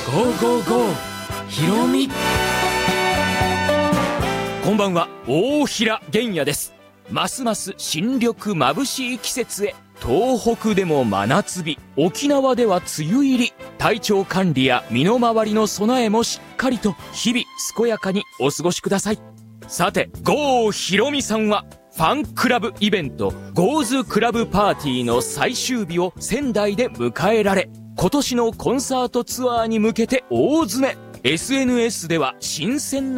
ゴーゴーゴーひろみ。こんばんは、大平玄也です。ますます新緑眩しい季節へ。東北でも真夏日、沖縄では梅雨入り。体調管理や身の回りの備えもしっかりと、日々健やかにお過ごしください。さて、郷ひろみさんはファンクラブイベントゴーズクラブパーティーの最終日を仙台で迎えられ、今年のコンサートツアーに向けて大詰め。 SNS では新鮮な